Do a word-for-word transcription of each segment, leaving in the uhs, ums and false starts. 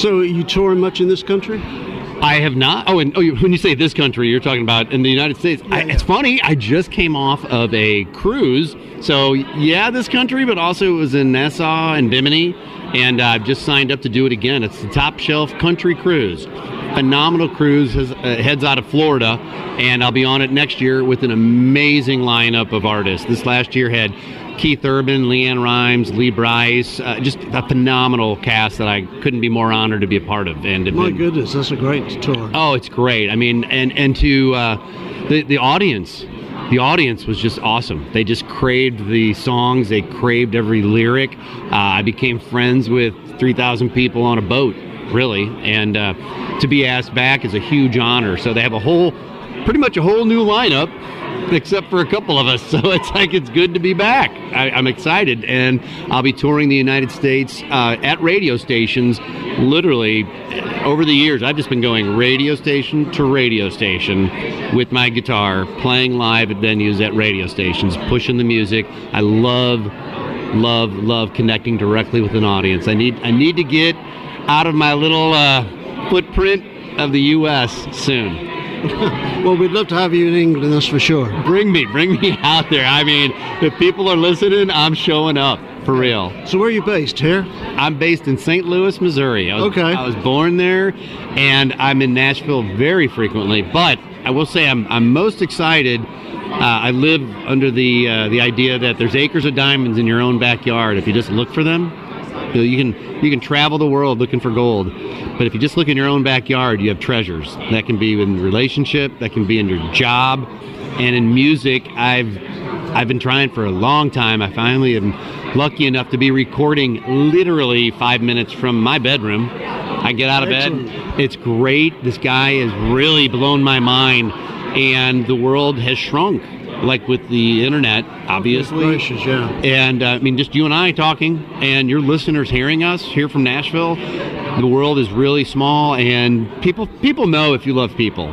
So are you touring much in this country? I have not. Oh, and oh, when you say this country, you're talking about in the United States. Yeah, I, yeah. It's funny. I just came off of a cruise. So, yeah, this country, but also it was in Nassau and Bimini. And uh, I've just signed up to do it again. It's the Top Shelf Country Cruise. Phenomenal cruise. Has, uh, heads out of Florida. And I'll be on it next year with an amazing lineup of artists. This last year had Keith Urban, Leanne Rimes, Lee Bryce, uh, just a phenomenal cast that I couldn't be more honored to be a part of. And My been, goodness, that's a great tour. Oh, it's great. I mean, and and to uh, the the audience, the audience was just awesome. They just craved the songs. They craved every lyric. Uh, I became friends with three thousand people on a boat, really, and uh, to be asked back is a huge honor. So they have a whole, pretty much a whole new lineup, except for a couple of us. So it's like it's good to be back. I, I'm excited, and I'll be touring the United States uh, at radio stations. Literally, over the years, I've just been going radio station to radio station with my guitar, playing live at venues at radio stations, pushing the music. I love, love, love connecting directly with an audience. I need, I need to get out of my little uh, footprint of the U S soon. Well, we'd love to have you in England, that's for sure. Bring me, bring me out there. I mean, if people are listening, I'm showing up, for real. So where are you based, here? I'm based in Saint Louis, Missouri. I was, Okay. I was born there, and I'm in Nashville very frequently. But I will say I'm, I'm most excited. Uh, I live under the uh, the idea that there's acres of diamonds in your own backyard if you just look for them. You know, you can you can travel the world looking for gold, but if you just look in your own backyard, you have treasures. That can be in relationship, that can be in your job, and in music. I've I've been trying for a long time. I finally am lucky enough to be recording literally five minutes from my bedroom. I get out of Excellent. bed. It's great. This guy has really blown my mind, and the world has shrunk, like with the internet, obviously. Gracious, yeah. And uh, I mean, just you and I talking, and your listeners hearing us here from Nashville. The world is really small, and people people know if you love people.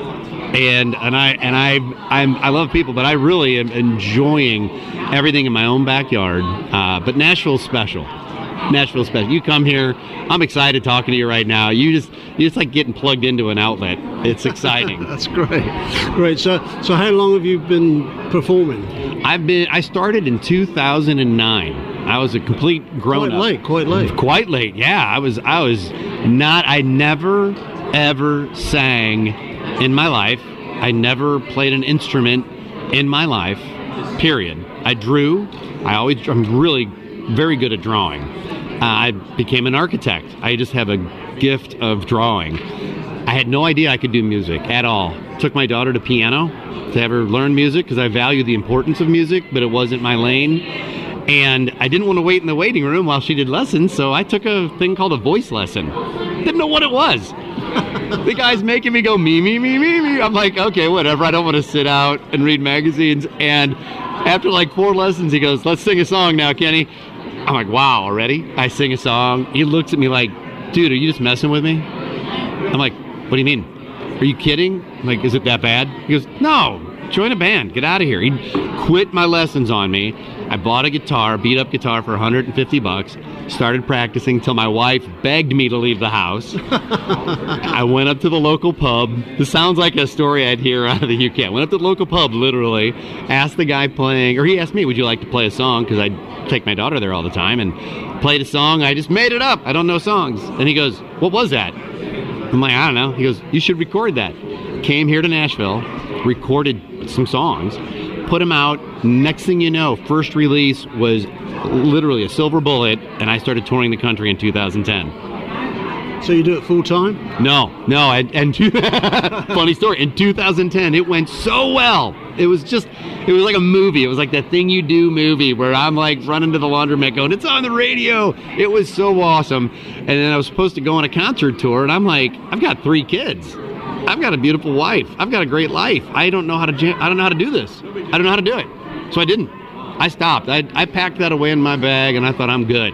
And and I and I I'm, I love people, but I really am enjoying everything in my own backyard. Uh, but Nashville's special. Nashville's special. You come here, I'm excited talking to you right now. You just you just like getting plugged into an outlet. It's exciting. That's great. Great. So so how long have you been performing? I've been I started in two thousand nine. I was a complete grown Quite up. late, quite late. Quite late. Yeah, I was I was not I never ever sang in my life. I never played an instrument in my life. Period. I drew. I always I'm really very good at drawing. Uh, I became an architect. I just have a gift of drawing. I had no idea I could do music at all. Took my daughter to piano to have her learn music because I value the importance of music, but it wasn't my lane. And I didn't want to wait in the waiting room while she did lessons, so I took a thing called a voice lesson. Didn't know what it was. The guy's making me go me, me, me, me, me. I'm like, okay, whatever. I don't want to sit out and read magazines. And after like four lessons, he goes, let's sing a song now, Kenny. I'm like, wow, already? I sing a song. He looks at me like, dude, are you just messing with me? I'm like, what do you mean? Are you kidding? I'm like, is it that bad? He goes, no, join a band. Get out of here. He quit my lessons on me. I bought a guitar, beat up guitar for one hundred fifty bucks, started practicing till my wife begged me to leave the house. I went up to the local pub. This sounds like a story I'd hear out of the U K. I went up to the local pub, literally, asked the guy playing, or he asked me, would you like to play a song? Because I'd take my daughter there all the time, and played a song. I just made it up. I don't know songs. And he goes, what was that? I'm like, I don't know. He goes, you should record that. Came here to Nashville, recorded some songs, put them out. Next thing you know, first release was literally a silver bullet, and I started touring the country in two thousand ten. So you do it full time? No, no, I, and two, funny story, in two thousand ten, it went so well. It was just, it was like a movie. It was like that Thing You Do movie where I'm like running to the laundromat going, it's on the radio. It was so awesome. And then I was supposed to go on a concert tour, and I'm like, I've got three kids. I've got a beautiful wife. I've got a great life. I don't know how to, jam- I don't know how to do this. I don't know how to do it. So I didn't. I stopped. I, I packed that away in my bag, and I thought, I'm good.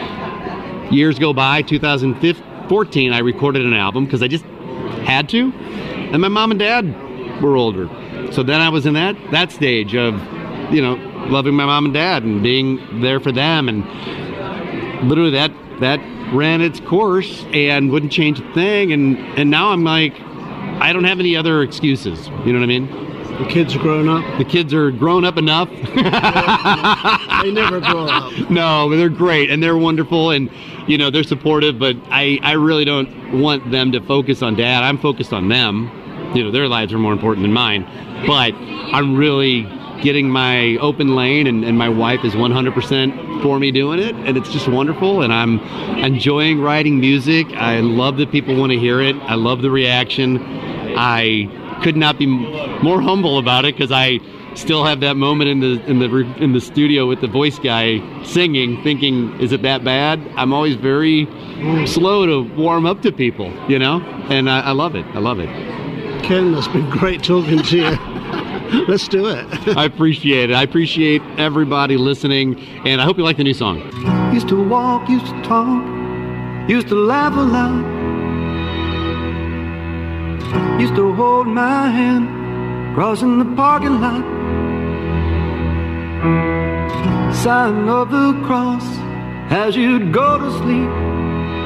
Years go by, two thousand fourteen, I recorded an album because I just had to. And my mom and dad were older. So then I was in that that stage of, you know, loving my mom and dad and being there for them. And literally that that ran its course and wouldn't change a thing. And, and now I'm like, I don't have any other excuses. You know what I mean? The kids are grown up. The kids are grown up enough. They never grow up. No, but they're great and they're wonderful and, you know, they're supportive, but I, I really don't want them to focus on Dad. I'm focused on them. You know, their lives are more important than mine. But I'm really getting my open lane, and, and my wife is one hundred percent for me doing it, and it's just wonderful, and I'm enjoying writing music. I love that people want to hear it. I love the reaction. I could not be more humble about it, because I still have that moment in the in the in the studio with the voice guy singing, thinking, is it that bad? I'm always very slow to warm up to people, you know, and I, I love it. I love it. Ken, it's been great talking to you. Let's do it. I appreciate it. I appreciate everybody listening, and I hope you like the new song. Used to walk, used to talk, used to laugh a lot, used to hold my hand, crossing the parking lot, sign of the cross as you'd go to sleep.